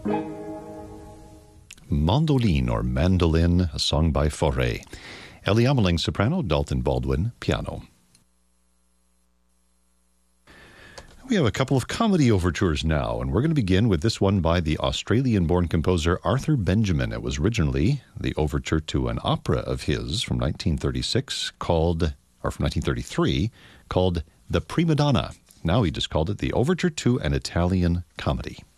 Mandoline or Mandolin, a song by Fauré. Ellie Ameling, soprano, Dalton Baldwin, piano. We have a couple of comedy overtures now, and we're going to begin with this one by the Australian-born composer Arthur Benjamin. It was originally the overture to an opera of his from 1936 from 1933, called The Prima Donna. Now he just called it the overture to an Italian comedy.